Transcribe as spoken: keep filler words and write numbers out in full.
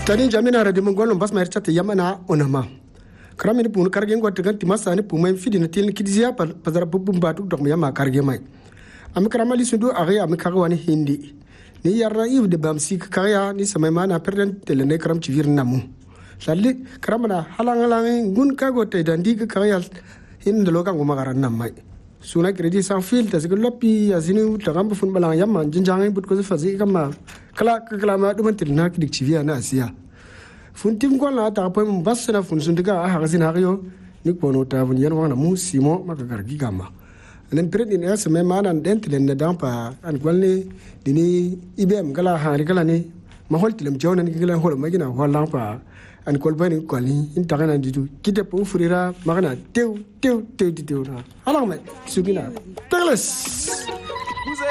tani jamina ra dimun golon bas mer chata yamana onama krami ni pun karge ngot gan timasa ni pumay fidi na tilni kidizia pazara bubum batu dok yama karge mai am kramali sundu ari am karwani hindi ni yarra iv de bamsi kaya ni samay mana perden telene kram chivir namu lalli kramana halangalang gun kago te dandi kaya hin de loka ngoma garan namai suna kredi sans fil tas lopi azini tagam fun balang yamma jinjangai but ko fazi kama kala kala ma dum tilna kidik chivia na asia fun tim ko la ta pa mum basna fun sundiga a hagazin hagiyo ni ko no ta bun yan wana mu simo maka gargi gama len predi ne asme manan dentilen na dampa an golne dini ibem kala hari kala ni ma holtilem jawna ni kala hol magina holan pa an kolbani kwali in tagana didu kite po furira magana tew tew tew tew na ala mai sugina teles